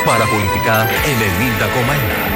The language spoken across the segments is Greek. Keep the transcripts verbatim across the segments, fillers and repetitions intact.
Παραπολιτικά ενενήντα κόμμα ένα.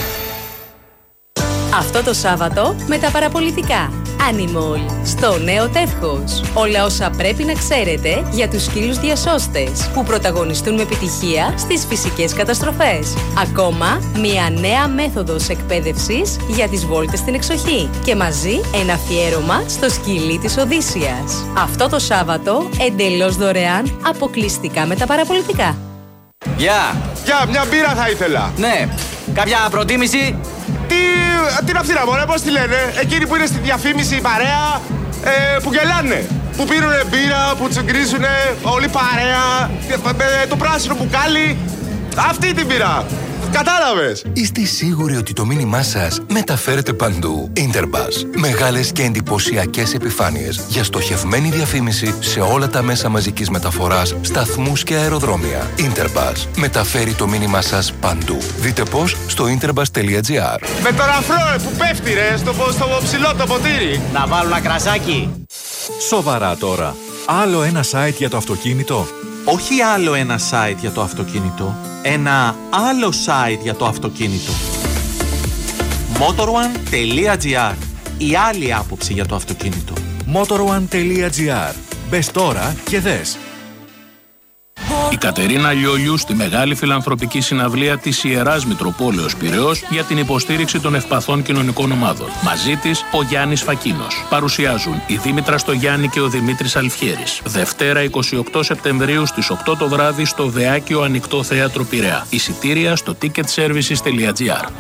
Αυτό το Σάββατο με τα παραπολιτικά. Animal, στο νέο Τεύχος. Όλα όσα πρέπει να ξέρετε για τους σκύλους διασώστες που πρωταγωνιστούν με επιτυχία στις φυσικές καταστροφές. Ακόμα, μια νέα μέθοδος εκπαίδευσης για τις βόλτες στην εξοχή. Και μαζί ένα αφιέρωμα στο σκυλί της Οδύσσιας. Αυτό το Σάββατο, εντελώς δωρεάν, αποκλειστικά με τα παραπολιτικά. Γεια! Yeah. Γεια, yeah, μια μπύρα θα ήθελα. Ναι, κάποια προτίμηση? Τι, τι είναι αυτή να μωρέ, πώς τη λένε, εκείνοι που είναι στη διαφήμιση η παρέα, ε, που γελάνε, που πίνουνε μπύρα, που τσουγκρίζουνε, όλη παρέα, με το πράσινο μπουκάλι, αυτή την μπύρα. Κατάλαβες! Είστε σίγουροι ότι το μήνυμά σας μεταφέρεται παντού? Interbus. Μεγάλες και εντυπωσιακές επιφάνειες για στοχευμένη διαφήμιση σε όλα τα μέσα μαζικής μεταφοράς, σταθμούς και αεροδρόμια. Interbus. Μεταφέρει το μήνυμά σας παντού. Δείτε πώς στο interbus τελεία gr. Με τον αφρό που πέφτει ρε, στο, στο ψηλό το ποτήρι. Να βάλω ένα κρασάκι. Σοβαρά τώρα. Άλλο ένα site για το αυτοκίνητο? Όχι άλλο ένα site για το αυτοκίνητο, ένα άλλο site για το αυτοκίνητο. motorone τελεία gr. Η άλλη άποψη για το αυτοκίνητο. motorone τελεία gr. Μπες τώρα και δες. Η Κατερίνα Λιόλιου στη μεγάλη φιλανθρωπική συναυλία της Ιεράς Μητροπόλεως Πειραιώς για την υποστήριξη των ευπαθών κοινωνικών ομάδων. Μαζί της ο Γιάννης Φακίνος. Παρουσιάζουν η Δήμητρα Στογιάννη και ο Δημήτρης Αλφιέρης. Δευτέρα εικοστή ογδόη Σεπτεμβρίου στις οκτώ το βράδυ στο Δεάκιο Ανοιχτό Θέατρο Πειραιά. Εισιτήρια στο ticket services τελεία gr.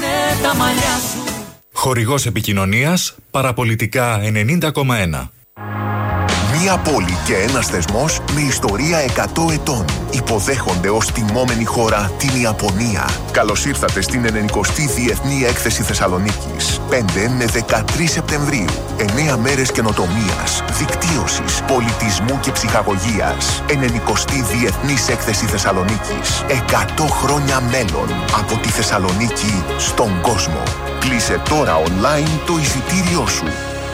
Χορηγός επικοινωνίας Παραπολιτικά ενενήντα κόμμα ένα. Μία πόλη και ένας θεσμός με ιστορία εκατό ετών. Υποδέχονται ως τιμόμενη χώρα την Ιαπωνία. Καλώς ήρθατε στην ενενηκοστή Διεθνή Έκθεση Θεσσαλονίκης. πέντε με δεκατρείς Σεπτεμβρίου. εννέα μέρες καινοτομίας, δικτύωσης, πολιτισμού και ψυχαγωγίας. ενενηκοστή Διεθνής Έκθεση Θεσσαλονίκης. εκατό χρόνια μέλλον. Από τη Θεσσαλονίκη στον κόσμο. Κλείσε τώρα online το εισιτήριό σου.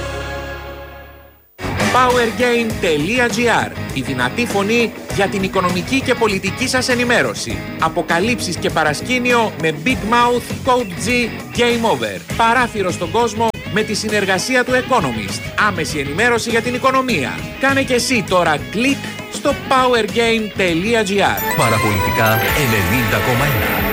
powergain τελεία gr. Η δυνατή φωνή για την οικονομική και πολιτική σας ενημέρωση. Αποκαλύψεις και παρασκήνιο με Big Mouth Code G Game Over. Παράθυρο στον κόσμο με τη συνεργασία του Economist. Άμεση ενημέρωση για την οικονομία. Κάνε και εσύ τώρα κλικ στο powergain τελεία gr. Παραπολιτικά ενενήντα κόμμα ένα.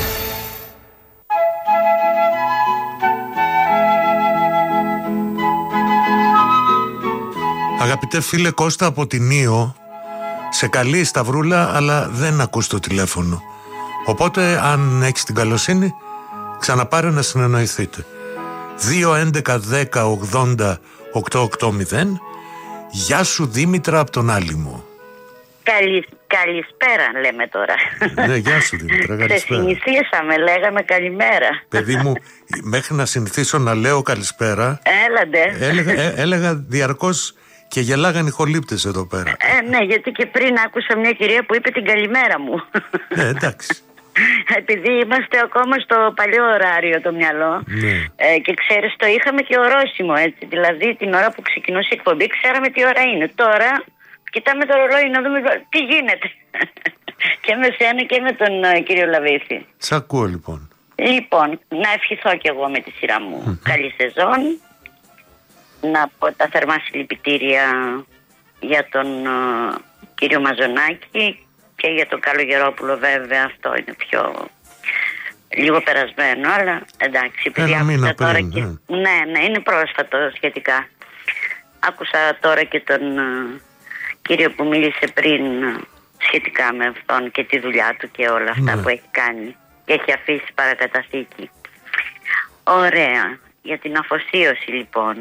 Αγαπητέ φίλε Κώστα από την Ήο, σε καλεί Σταυρούλα αλλά δεν ακούς το τηλέφωνο. Οπότε αν έχεις την καλοσύνη ξαναπάρε να συνεννοηθείτε. δύο έντεκα δέκα ογδόντα οκτακόσια μηδέν. Γεια σου Δήμητρα από τον Άλυμο. Καλη, καλησπέρα λέμε τώρα. Ναι, γεια σου Δήμητρα, καλησπέρα. Σε συνηθίσαμε, λέγαμε καλημέρα. Παιδί μου, μέχρι να συνηθίσω να λέω καλησπέρα, Έλαντε. έλεγα, ε, έλεγα διαρκώς και γελάγαν οι χολύπτες εδώ πέρα. Ε, ναι, γιατί και πριν άκουσα μια κυρία που είπε την καλημέρα μου. Ε, εντάξει. Επειδή είμαστε ακόμα στο παλιό ωράριο το μυαλό, ναι. ε, και ξέρεις το είχαμε και ορόσημο έτσι. Δηλαδή την ώρα που ξεκινούσε η εκπομπή ξέραμε τι ώρα είναι. Τώρα κοιτάμε το ρολόι να δούμε τι γίνεται. Και με σένα και με τον uh, κύριο Λαβίθη. Σ' ακούω λοιπόν. Λοιπόν, να ευχηθώ κι εγώ με τη σειρά μου καλή σεζόν. Να πω τα θερμά συλληπιτήρια για τον uh, κύριο Μαζονάκη και για τον Καλογερόπουλο, βέβαια αυτό είναι πιο λίγο περασμένο, αλλά εντάξει, επειδή Ένα άκουσα τώρα πριν, και... ναι. ναι, ναι, είναι πρόσφατο σχετικά. Άκουσα τώρα και τον uh, κύριο που μίλησε πριν uh, σχετικά με αυτόν και τη δουλειά του και όλα αυτά ναι. που έχει κάνει και έχει αφήσει παρακαταθήκη. Ωραία, για την αφοσίωση λοιπόν.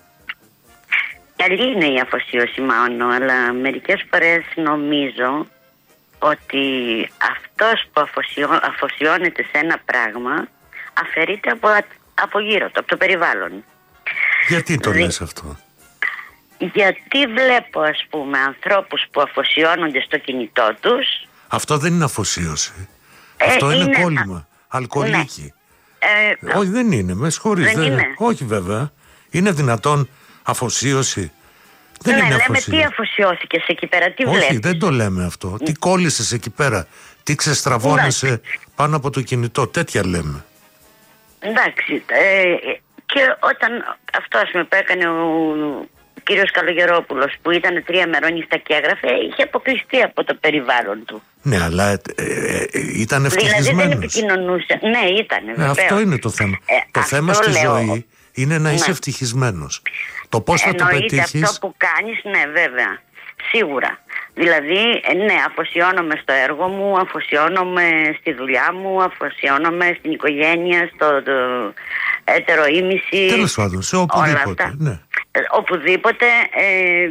Καλή είναι η αφοσίωση μόνο, αλλά μερικές φορές νομίζω ότι αυτός που αφοσιώ, αφοσιώνεται σε ένα πράγμα αφαιρείται από, από γύρω του, από το περιβάλλον. Γιατί το Δη... λες αυτό? Γιατί βλέπω ας πούμε ανθρώπους που αφοσιώνονται στο κινητό τους. Αυτό δεν είναι αφοσίωση. ε, Αυτό είναι, είναι κόλλημα, α... αλκοολίκη. ναι. ε, Όχι δεν είναι, με συγχωρείς. Δεν δεν... είναι. Όχι βέβαια. Είναι δυνατόν αφοσίωση? Δεν ναι, είναι λέμε αφοσίωση. τι αφοσιώθηκες εκεί πέρα, τι Όχι, βλέπεις. δεν το λέμε αυτό. Τι κόλλησες εκεί πέρα, τι ξεστραβώνεσαι πάνω από το κινητό, τέτοια λέμε. Εντάξει, ε, και όταν αυτό ας πούμε που έκανε ο κύριος Καλογερόπουλος, που ήταν τρία μερόνυχτα και έγραφε, είχε αποκλειστεί από το περιβάλλον του. Ναι, αλλά ε, ε, ήταν ευτυχισμένος. Δηλαδή δεν επικοινωνούσε. Ναι, ήταν. Ε, αυτό είναι το θέμα. Ε, το θέμα στη λέω, ζωή είναι να είσαι ναι. ευτυχισμένος. Το πώς θα το πετύχεις. Αυτό που κάνεις, ναι, βέβαια. Σίγουρα. Δηλαδή, ναι, αφοσιώνομαι στο έργο μου, αφοσιώνομαι στη δουλειά μου, αφοσιώνομαι στην οικογένεια, στο το, έτερο ήμιση. Τέλος πάντων, σε οπουδήποτε. Ναι. Ε, οπουδήποτε. Ε,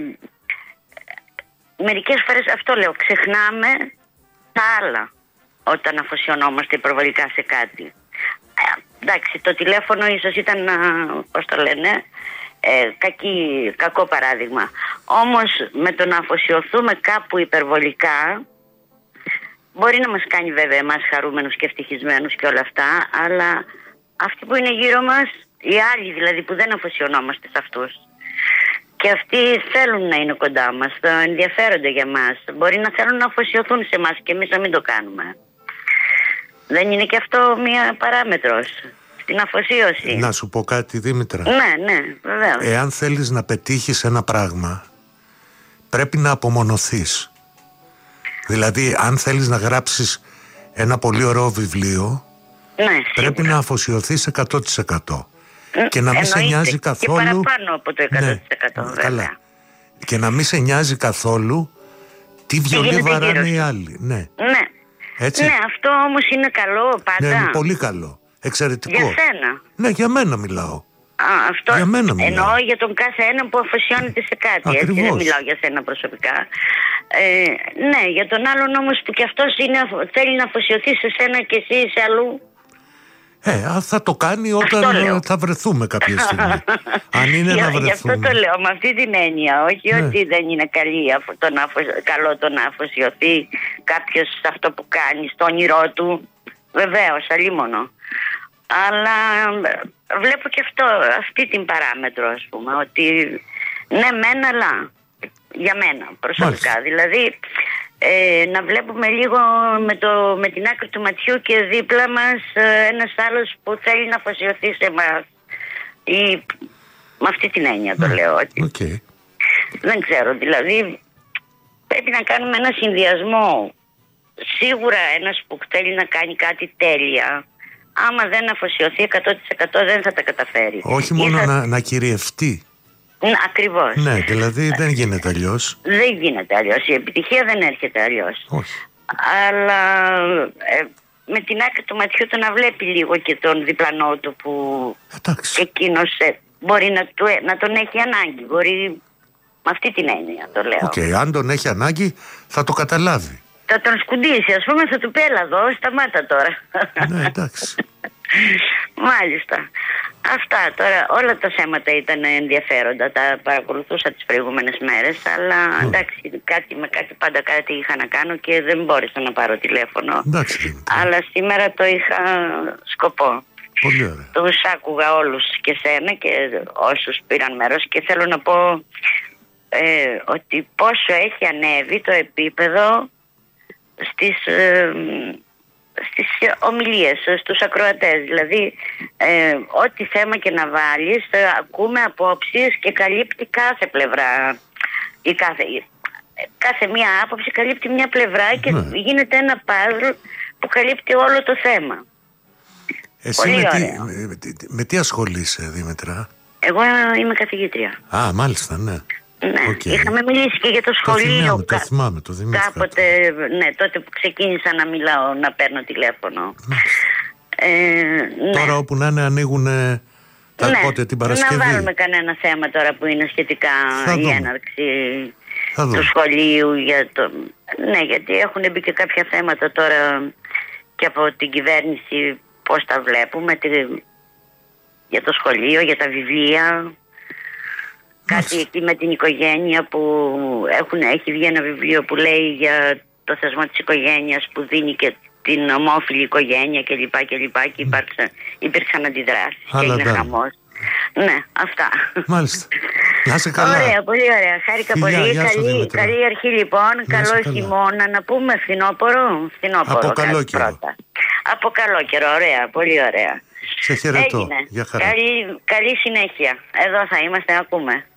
μερικές φορές αυτό λέω, ξεχνάμε τα άλλα όταν αφοσιωνόμαστε υπερβολικά σε κάτι. Ε, εντάξει, το τηλέφωνο ίσως ήταν, πώς το λένε, Ε, κακή, κακό παράδειγμα. Όμως με το να αφοσιωθούμε κάπου υπερβολικά μπορεί να μας κάνει βέβαια εμάς χαρούμενους και ευτυχισμένους και όλα αυτά, αλλά αυτοί που είναι γύρω μας, οι άλλοι δηλαδή που δεν αφοσιωνόμαστε σε αυτούς, και αυτοί θέλουν να είναι κοντά μας, ενδιαφέρονται για μας, μπορεί να θέλουν να αφοσιωθούν σε εμάς και εμείς να μην το κάνουμε. Δεν είναι και αυτό μία παράμετρος στην αφοσίωση? Να σου πω κάτι, Δήμητρα. Ναι, ναι, βεβαίως. Εάν θέλεις να πετύχεις ένα πράγμα, πρέπει να απομονωθείς. Δηλαδή, αν θέλεις να γράψεις ένα πολύ ωραίο βιβλίο, ναι, πρέπει να αφοσιωθείς εκατό τοις εκατό. Και να μην σε νοιάζει καθόλου. Και παραπάνω από το εκατό τοις εκατό, ναι, βέβαια. Καλά. Και να μην σε νοιάζει καθόλου τι βιολί βαράνε οι άλλοι. Ναι. Ναι. Έτσι. Ναι, αυτό όμως είναι καλό πάντα. Ναι, πολύ καλό. Εξαιρετικό. Για σένα? Ναι, για μένα μιλάω. Α, αυτό για μένα μιλάω. Εννοώ για τον κάθε έναν που αφοσιώνεται σε κάτι. Ακριβώς. Έτσι, δεν μιλάω για σένα προσωπικά. Ε, ναι, για τον άλλον όμως που κι αυτός είναι, θέλει να αφοσιωθεί σε σένα και εσύ σε αλλού. Ε, θα το κάνει όταν θα βρεθούμε κάποια στιγμή. Αν είναι για, να βρεθούμε. Γι' αυτό το λέω με αυτή την έννοια. Όχι ναι. ότι δεν είναι καλή, το να αφο, καλό το να αφοσιωθεί κάποιος σε αυτό που κάνει, στο όνειρό του. Βεβαίως, αλίμονο. Αλλά βλέπω και αυτό, αυτή την παράμετρο, ας πούμε, ότι ναι μεν, αλλά για μένα προσωπικά. Μάλιστα. Δηλαδή ε, να βλέπουμε λίγο με, το, με την άκρη του ματιού και δίπλα μας ε, ένας άλλος που θέλει να αφοσιωθεί σε εμάς. Ή με αυτή την έννοια το λέω. Ότι okay. Δεν ξέρω, δηλαδή πρέπει να κάνουμε ένα συνδυασμό. Σίγουρα ένας που θέλει να κάνει κάτι τέλεια, άμα δεν αφοσιωθεί εκατό τοις εκατό δεν θα τα καταφέρει. Όχι μόνο θα... να, να κυριευτεί. Ναι, ακριβώς. Ναι, δηλαδή δεν γίνεται αλλιώς. Δεν γίνεται αλλιώς. Η επιτυχία δεν έρχεται αλλιώς. Όχι. Αλλά ε, με την άκρη του ματιού του να βλέπει λίγο και τον διπλανό του που εντάξει. εκείνος ε, μπορεί να, του, να τον έχει ανάγκη. Μπορεί με αυτή την έννοια το λέω. Οκ, okay, αν τον έχει ανάγκη θα το καταλάβει. Θα τον σκουντήσει, ας πούμε, θα του πει έλα εδώ, σταμάτα τώρα. Ναι, εντάξει. Μάλιστα. Αυτά τώρα, όλα τα θέματα ήταν ενδιαφέροντα, τα παρακολουθούσα τις προηγούμενες μέρες, αλλά oh. εντάξει, κάτι με κάτι, πάντα κάτι είχα να κάνω και δεν μπόρεσα να πάρω τηλέφωνο. Εντάξει. Αλλά σήμερα το είχα σκοπό. Πολύ ωραία. Τους άκουγα όλους και σένα και όσους πήραν μέρος και θέλω να πω ε, ότι πόσο έχει ανέβει το επίπεδο στις, ε, στις ομιλίες, στους ακροατές. Δηλαδή ε, ό,τι θέμα και να βάλεις ε, ακούμε απόψεις και καλύπτει κάθε πλευρά ή κάθε, κάθε μία άποψη καλύπτει μια πλευρά και ναι. γίνεται ένα παζλ που καλύπτει όλο το θέμα. Εσύ με τι, με, με τι ασχολείσαι, Δήμητρα? Εγώ είμαι καθηγήτρια. Α, μάλιστα, ναι. Ναι, okay. είχαμε μιλήσει και για το σχολείο. Το θυμάμαι, το θυμάμαι, το θυμάμαι. Κάποτε, ναι, τότε που ξεκίνησα να μιλάω, να παίρνω τηλέφωνο. Ε, ναι. Τώρα όπου να είναι ανοίγουν τα ναι, πότε την Παρασκευή. Να βάλουμε κανένα θέμα τώρα που είναι σχετικά θα η δούμε. έναρξη του σχολείου. Για το... Ναι, γιατί έχουν μπει και κάποια θέματα τώρα και από την κυβέρνηση, πώς τα βλέπουμε, τη... για το σχολείο, για τα βιβλία. Κάτι εκεί με την οικογένεια που έχουν, έχει βγει ένα βιβλίο που λέει για το θεσμό της οικογένειας που δίνει και την ομόφυλη οικογένεια κλπ. Και, και, και υπήρξαν, υπήρξαν αντιδράσεις και είναι χαμός. Ναι, αυτά. Μάλιστα. Να είσαι καλά. Ωραία, πολύ ωραία. Χάρηκα Φιλιά, πολύ. γεια σου, Καλή, Δήμητρα. καλή αρχή λοιπόν. Να είσαι Καλό καλά. χειμώνα. Να πούμε φθινόπωρο. Φθινόπωρο. Από κάτι καλό καιρό. πρώτα. Από καλό καιρό. Ωραία, πολύ ωραία. Σε χαιρετώ. Έγινε. Γεια χαρά. Καλή, καλή συνέχεια. Εδώ θα είμαστε, ακούμε.